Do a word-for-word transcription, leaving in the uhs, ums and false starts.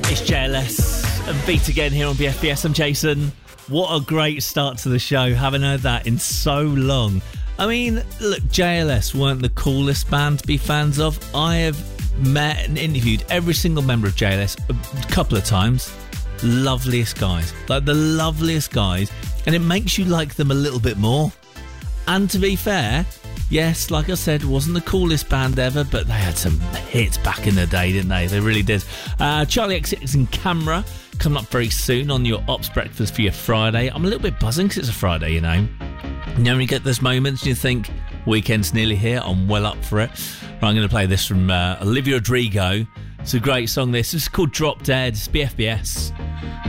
It's J L S and Beat Again here on B F B S. I'm Jason. What a great start to the show. Haven't heard that in so long. I mean, look, J L S weren't the coolest band to be fans of. I have met and interviewed every single member of J L S a couple of times. Loveliest guys. Like the loveliest guys. And it makes you like them a little bit more. And to be fair, yes, like I said, wasn't the coolest band ever, but they had some hits back in the day, didn't they? They really did. Uh, Charlie X X and Camera coming up very soon on your Ops Breakfast for your Friday. I'm a little bit buzzing because it's a Friday, you know. You know when you get those moments and you think, weekend's nearly here, I'm well up for it. Right, I'm going to play this from uh, Olivia Rodrigo. It's a great song, this. It's called Drop Dead. It's B F B S.